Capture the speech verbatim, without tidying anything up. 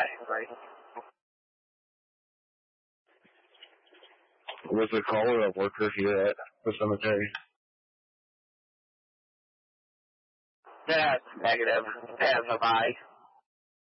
Was the caller a worker here at the cemetery? That's negative. As of I.